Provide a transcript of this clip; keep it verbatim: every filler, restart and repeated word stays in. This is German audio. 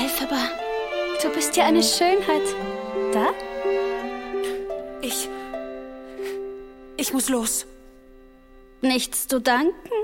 Elphaba, du bist ja eine Schönheit. Da? Ich... Ich muss los. Nichts zu danken.